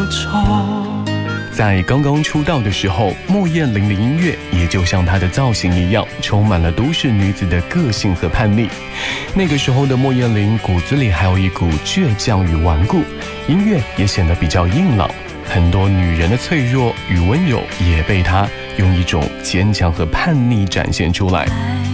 愁。 在刚刚出道的时候，莫艳玲的音乐也就像她的造型一样，充满了都市女子的个性和叛逆。那个时候的莫艳玲骨子里还有一股倔强与顽固，音乐也显得比较硬朗，很多女人的脆弱与温柔也被她用一种坚强和叛逆展现出来。